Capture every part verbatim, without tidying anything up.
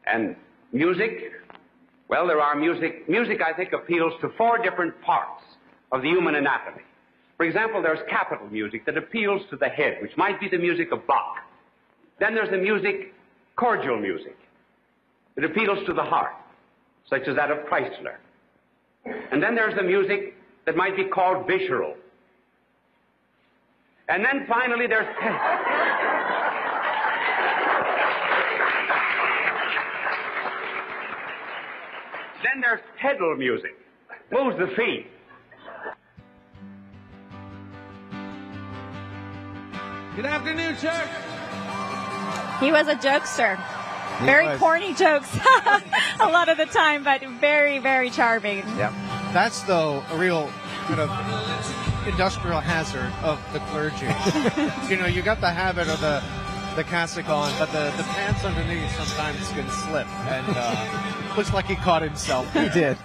And music, well, there are music. Music, I think, appeals to four different parts of the human anatomy. For example, there's capital music that appeals to the head, which might be the music of Bach. Then there's the music, cordial music. It appeals to the heart, such as that of Chrysler. And then there's the music that might be called visceral. And then finally there's... then there's pedal music. Moves the feet. Good afternoon, church. He was a jokester. He very was. corny jokes a lot of the time, but very, very charming. Yeah. That's, though, a real kind of industrial hazard of the clergy. You know, you got the habit of the the cassock on, but the, the pants underneath sometimes can slip. And uh, looks like he caught himself. He did.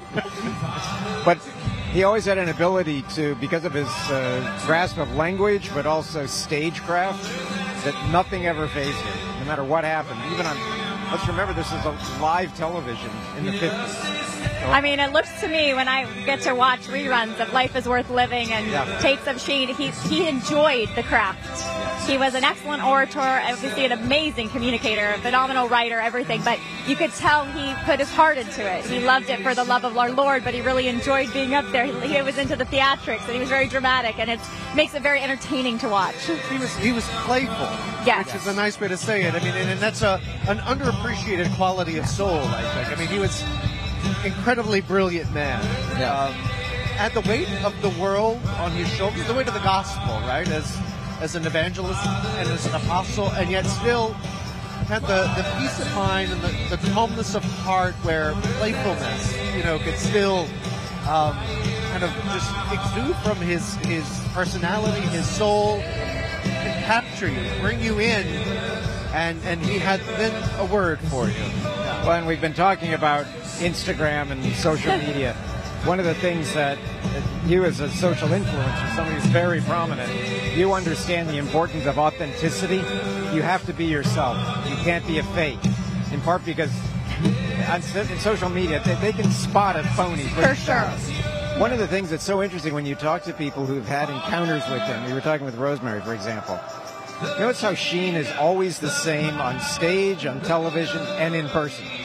But he always had an ability to, because of his uh, grasp of language, but also stagecraft, that nothing ever fazed him, no matter what happened. Even on, let's remember, this is a live television in the fifties. I mean, it looks to me, when I get to watch reruns of Life is Worth Living and Yeah. tapes of Sheen, he, he enjoyed the craft. He was an excellent orator, obviously an amazing communicator, a phenomenal writer, everything, but you could tell he put his heart into it. He loved it for the love of our Lord, but he really enjoyed being up there. He, he was into the theatrics, and he was very dramatic, and it makes it very entertaining to watch. He was he was playful, Yes. which is a nice way to say it. I mean, and, and that's a an underappreciated quality of soul, I think. I mean, he was incredibly brilliant man. Yeah. Um, had the weight of the world on his shoulders, the weight of the gospel, right? As as an evangelist and as an apostle, and yet still had the, the peace of mind and the, the calmness of heart where playfulness, you know, could still um, kind of just exude from his his personality, his soul, and capture you, bring you in, and and he had then a word for you. Well, and we've been talking about Instagram and social media. One of the things that you as a social influencer, somebody who's very prominent, you understand the importance of authenticity. You have to be yourself. You can't be a fake. In part because on, in social media, they, they can spot a phony. For sure. One of the things that's so interesting when you talk to people who've had encounters with him, we were talking with Rosemary, for example, you notice how Sheen is always the same on stage, on television, and in person.